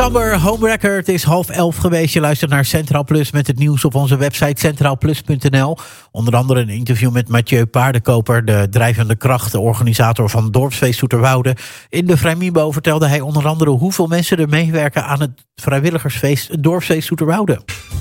Summer Homewrecker, het is 10:30 geweest. Je luistert naar Centraal Plus met het nieuws op onze website centraalplus.nl. Onder andere een interview met Mathieu Paardenkoper, de drijvende kracht, de organisator van Dorpsfeest Zoeterwoude. In de Vrijmibo vertelde hij onder andere hoeveel mensen er meewerken aan het vrijwilligersfeest Dorpsfeest Zoeterwoude.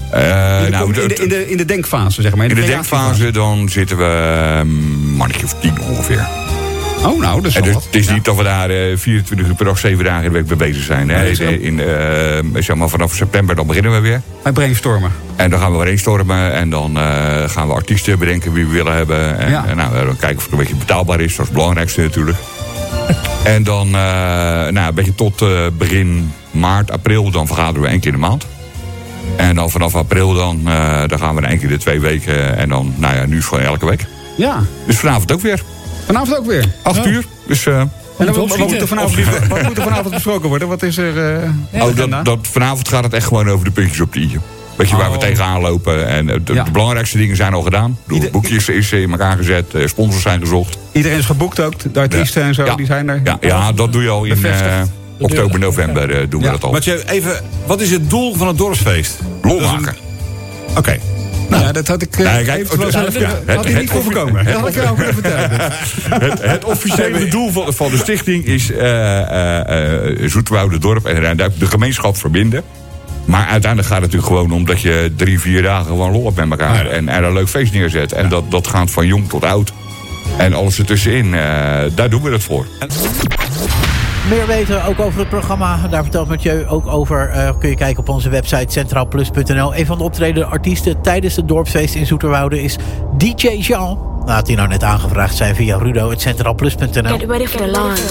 In de denkfase, zeg maar. In de denkfase dan zitten we een mannetje of 10 ongeveer. Oh, nou, dat is wel wat. Het is niet dat we daar 24 uur per dag, 7 dagen in de week mee bezig zijn. Hè. Zeg maar, vanaf september dan beginnen we weer. Wij brainstormen. En dan gaan we brainstormen. En dan gaan we artiesten bedenken wie we willen hebben. En dan kijken of het een beetje betaalbaar is. Dat is het belangrijkste natuurlijk. En dan een beetje tot begin maart, april, dan vergaderen we 1 keer in de maand. En dan vanaf april dan gaan we 1 keer de 2 weken. En dan, nu is het gewoon elke week. Ja. Dus vanavond ook weer. Vanavond ook weer? 8 uur. Dus, en wat moet er vanavond besproken worden? Wat is er... vanavond gaat het echt gewoon over de puntjes op de i'tje. Weet je waar we tegenaan lopen. En de belangrijkste dingen zijn al gedaan. Boekjes is in elkaar gezet. Sponsors zijn gezocht. Iedereen is geboekt ook. De artiesten en zo, die zijn er. Ja, dat doe je al in oktober, november doen we dat al. Maar even, wat is het doel van het dorpsfeest? Lol maken. Oké. Nou, dat had ik had hij niet voorkomen. Dat had ik jou kunnen vertellen. Het officiële doel van de stichting is Zoeterwoude dorp en de gemeenschap verbinden. Maar uiteindelijk gaat het natuurlijk gewoon om dat je 3-4 dagen gewoon lol hebt met elkaar. En er een leuk feest neerzet. En dat gaat van jong tot oud. En alles ertussenin, daar doen we het voor. Meer weten ook over het programma. Daar vertelt Mathieu ook over. Kun je kijken op onze website centraalplus.nl. Een van de optredende artiesten tijdens het dorpsfeest in Zoeterwoude is DJ Jean. Laat hij nou net aangevraagd zijn via rudo@centraalplus.nl. Get ready for the launch.